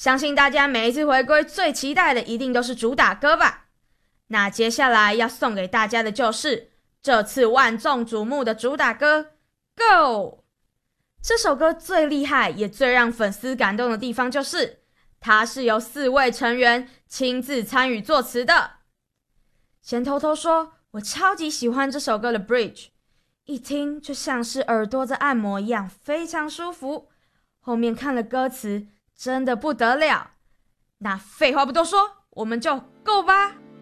相信大家每一次回归最期待的一定都是主打歌吧？那接下来要送给大家的就是这次万众瞩目的主打歌《Go》。这首歌最厉害也最让粉丝感动的地方就是它是由4位成员亲自参与作词的。先偷偷说，我超级喜欢这首歌的 Bridge， 一听就像是耳朵在按摩一样，非常舒服。后面看了歌词真的不得了。那废话不多说，我们就 Go 吧。